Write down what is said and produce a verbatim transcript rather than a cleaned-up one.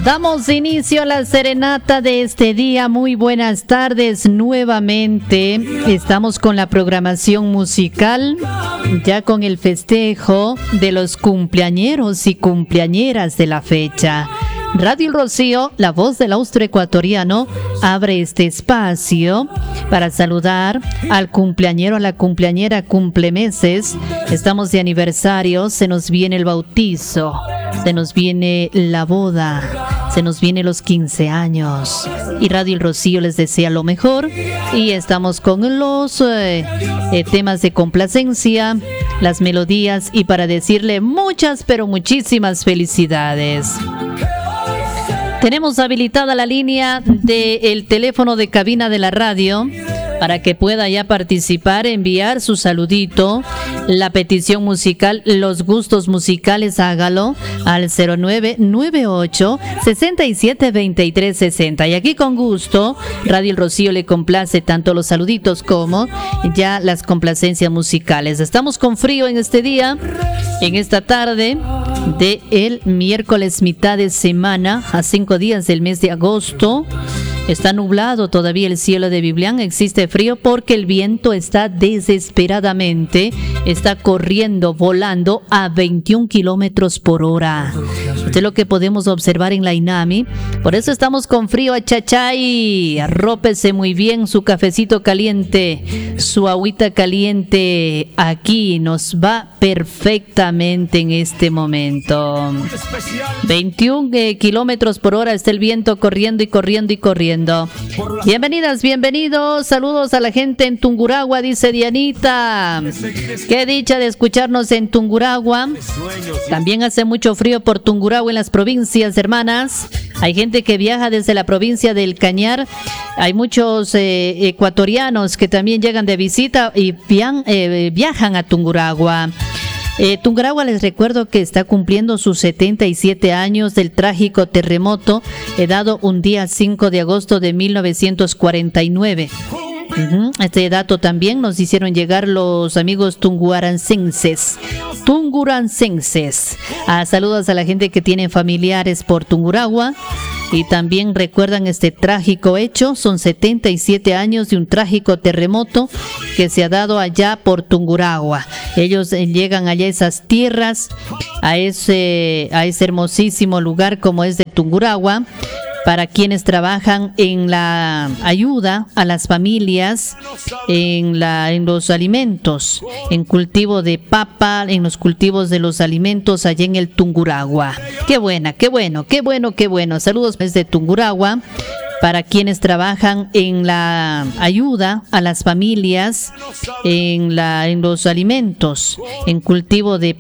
Damos inicio a la serenata de este día. Muy buenas tardes nuevamente. Estamos con la programación musical, ya con el festejo de los cumpleañeros y cumpleañeras de la fecha. Radio Rocío, la voz del austroecuatoriano, abre este espacio para saludar al cumpleañero, a la cumpleañera, cumplemeses. Estamos de aniversario, se nos viene el bautizo, se nos viene la boda, se nos vienen los quince años. Y Radio Rocío les desea lo mejor. Y estamos con los eh, eh, temas de complacencia, las melodías, y para decirle muchas, pero muchísimas felicidades. Tenemos habilitada la línea del teléfono de cabina de la radio para que pueda ya participar, enviar su saludito, la petición musical, los gustos musicales, hágalo al cero nueve nueve ocho, seis siete, dos tres seis cero. Y aquí con gusto, Radio El Rocío le complace tanto los saluditos como ya las complacencias musicales. Estamos con frío en este día, en esta tarde de el miércoles, mitad de semana, a cinco días del mes de agosto. Está nublado todavía el cielo de Biblián, existe frío porque el viento está desesperadamente, está corriendo, volando a veintiún kilómetros por hora. Esto es lo que podemos observar en la INAMI. Por eso estamos con frío, achachay. Arrópese muy bien su cafecito caliente, su agüita caliente. Aquí nos va perfectamente en este momento. veintiún eh, kilómetros por hora está el viento corriendo y corriendo y corriendo. Bienvenidas, bienvenidos, saludos a la gente en Tungurahua, dice Dianita. Qué dicha de escucharnos en Tungurahua. También hace mucho frío por Tungurahua en las provincias hermanas. Hay gente que viaja desde la provincia del Cañar. Hay muchos eh, ecuatorianos que también llegan de visita y vian, eh, viajan a Tungurahua. Eh, Tungurahua, les recuerdo que está cumpliendo sus setenta y siete años del trágico terremoto eh, dado un día cinco de agosto de mil novecientos cuarenta y nueve. Uh-huh. Este dato también nos hicieron llegar los amigos tunguarancenses. Tungurancenses. Ah, saludos a la gente que tiene familiares por Tungurahua. Y también recuerdan este trágico hecho. Son setenta y siete años de un trágico terremoto que se ha dado allá por Tungurahua. Ellos eh, llegan allá a esas tierras, a ese, a ese hermosísimo lugar como es de Tungurahua, para quienes trabajan en la ayuda a las familias, en, la, en los alimentos, en cultivo de papa, en los cultivos de los alimentos allá en el Tungurahua. Qué buena, qué bueno, qué bueno, qué bueno. Saludos desde Tungurahua para quienes trabajan en la ayuda a las familias, en, la, en los alimentos, en cultivo de